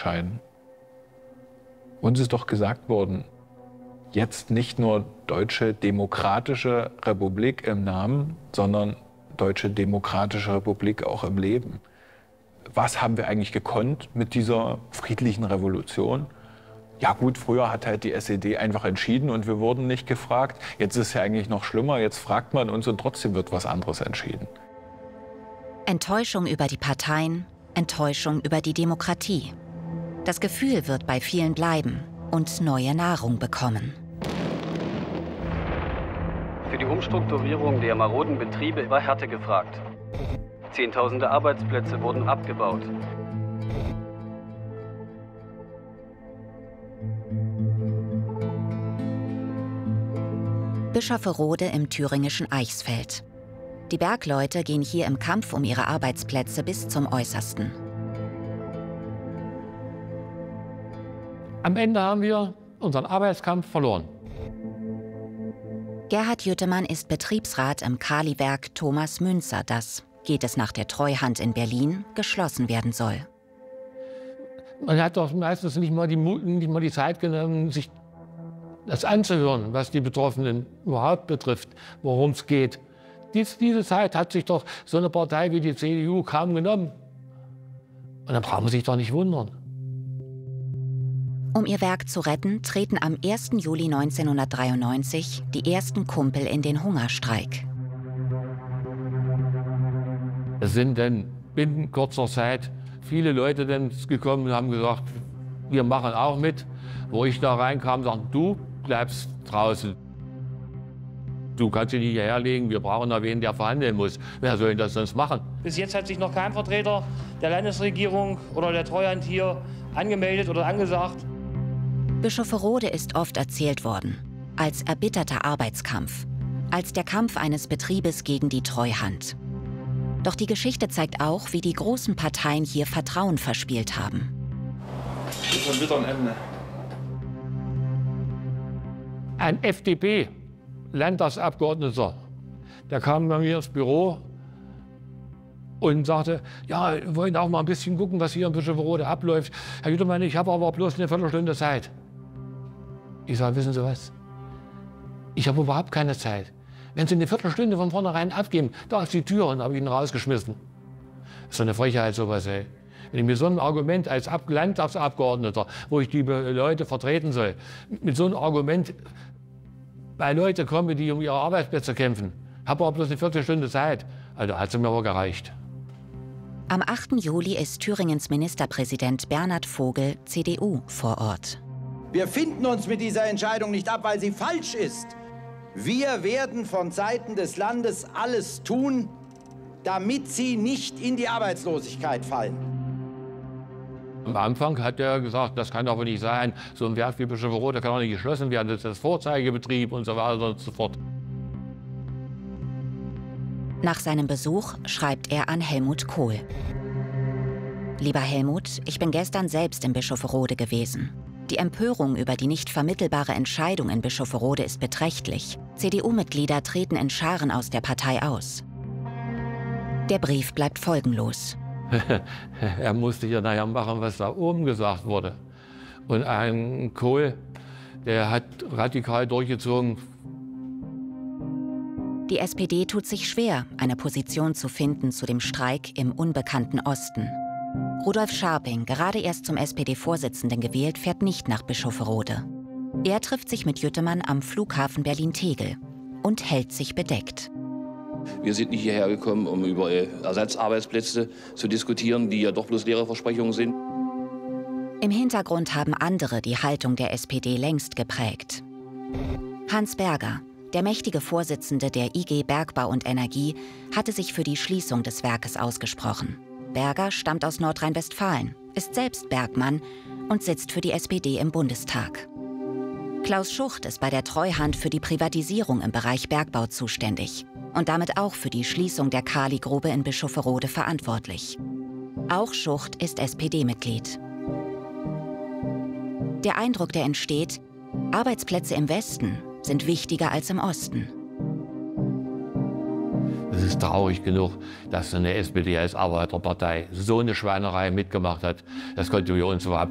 entscheiden. Uns ist doch gesagt worden, jetzt nicht nur Deutsche Demokratische Republik im Namen, sondern Deutsche Demokratische Republik auch im Leben. Was haben wir eigentlich gekonnt mit dieser friedlichen Revolution? Ja gut, früher hat halt die SED einfach entschieden und wir wurden nicht gefragt. Jetzt ist es ja eigentlich noch schlimmer, jetzt fragt man uns und trotzdem wird was anderes entschieden. Enttäuschung über die Parteien, Enttäuschung über die Demokratie. Das Gefühl wird bei vielen bleiben und neue Nahrung bekommen. Für die Umstrukturierung der maroden Betriebe war Härte gefragt. Zehntausende Arbeitsplätze wurden abgebaut. Bischofferode im thüringischen Eichsfeld. Die Bergleute gehen hier im Kampf um ihre Arbeitsplätze bis zum Äußersten. Am Ende haben wir unseren Arbeitskampf verloren. Gerhard Jüttemann ist Betriebsrat im Kaliwerk Thomas Münzer, das, geht es nach der Treuhand in Berlin, geschlossen werden soll. Man hat doch meistens nicht mal die Zeit genommen, sich das anzuhören, was die Betroffenen überhaupt betrifft, worum es geht. Diese Zeit hat sich doch so eine Partei wie die CDU kaum genommen. Und dann braucht man sich doch nicht wundern. Um ihr Werk zu retten, treten am 1. Juli 1993 die ersten Kumpel in den Hungerstreik. Es sind dann binnen kurzer Zeit viele Leute dann gekommen und haben gesagt, wir machen auch mit. Wo ich da reinkam, sagten, du bleibst draußen. Du kannst dich nicht hierher legen, wir brauchen da wen, der verhandeln muss. Wer soll denn das sonst machen? Bis jetzt hat sich noch kein Vertreter der Landesregierung oder der Treuhand hier angemeldet oder angesagt. Bischofferode ist oft erzählt worden, als erbitterter Arbeitskampf, als der Kampf eines Betriebes gegen die Treuhand. Doch die Geschichte zeigt auch, wie die großen Parteien hier Vertrauen verspielt haben. Das ist ein bitteren Ende. Ein FDP-Landtagsabgeordneter, der kam bei mir ins Büro und sagte, ja, wir wollen auch mal ein bisschen gucken, was hier in Bischofferode abläuft. Herr Jüttemann, ich habe aber bloß eine Viertelstunde Zeit. Ich sage, wissen Sie was? Ich habe überhaupt keine Zeit. Wenn Sie eine Viertelstunde von vornherein abgeben, da ist die Tür und habe ich ihn rausgeschmissen. Das ist so eine Frechheit, sowas, ey. Wenn ich mit so einem Argument als Landtagsabgeordneter, wo ich die Leute vertreten soll, mit so einem Argument bei Leute komme, die um ihre Arbeitsplätze kämpfen, habe aber bloß eine Viertelstunde Zeit. Also hat es mir aber gereicht. Am 8. Juli ist Thüringens Ministerpräsident Bernhard Vogel, CDU, vor Ort. Wir finden uns mit dieser Entscheidung nicht ab, weil sie falsch ist. Wir werden von Seiten des Landes alles tun, damit sie nicht in die Arbeitslosigkeit fallen. Am Anfang hat er gesagt, das kann aber nicht sein. So ein Werk wie Bischofferode kann auch nicht geschlossen werden. Das ist das Vorzeigebetrieb und so weiter und so fort. Nach seinem Besuch schreibt er an Helmut Kohl. Lieber Helmut, ich bin gestern selbst in Bischofferode gewesen. Die Empörung über die nicht vermittelbare Entscheidung in Bischofferode ist beträchtlich. CDU-Mitglieder treten in Scharen aus der Partei aus. Der Brief bleibt folgenlos. Er musste ja nachher machen, was da oben gesagt wurde. Und ein Kohl, der hat radikal durchgezogen. Die SPD tut sich schwer, eine Position zu finden zu dem Streik im unbekannten Osten. Rudolf Scharping, gerade erst zum SPD-Vorsitzenden gewählt, fährt nicht nach Bischofferode. Er trifft sich mit Jüttemann am Flughafen Berlin-Tegel und hält sich bedeckt. Wir sind nicht hierher gekommen, um über Ersatzarbeitsplätze zu diskutieren, die ja doch bloß leere Versprechungen sind. Im Hintergrund haben andere die Haltung der SPD längst geprägt. Hans Berger, der mächtige Vorsitzende der IG Bergbau und Energie, hatte sich für die Schließung des Werkes ausgesprochen. Berger stammt aus Nordrhein-Westfalen, ist selbst Bergmann und sitzt für die SPD im Bundestag. Klaus Schucht ist bei der Treuhand für die Privatisierung im Bereich Bergbau zuständig und damit auch für die Schließung der Kaligrube in Bischofferode verantwortlich. Auch Schucht ist SPD-Mitglied. Der Eindruck, der entsteht, Arbeitsplätze im Westen sind wichtiger als im Osten. Es ist traurig genug, dass eine SPD als Arbeiterpartei so eine Schweinerei mitgemacht hat. Das konnten wir uns überhaupt